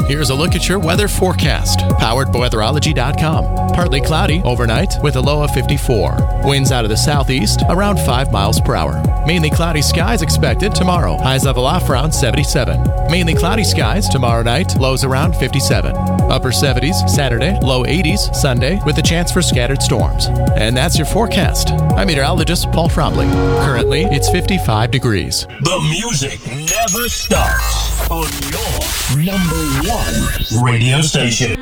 Here's a look at your weather forecast. Powered by weatherology.com. Partly cloudy overnight with a low of 54. Winds out of the southeast around 5 miles per hour. Mainly cloudy skies expected tomorrow. Highs level off around 77. Mainly cloudy skies tomorrow night. Lows around 57. Upper 70s Saturday. Low 80s Sunday with a chance for scattered storms. And that's your forecast. I'm meteorologist Paul Trombley. Currently, it's 55 degrees. The music never stops on your number one radio station.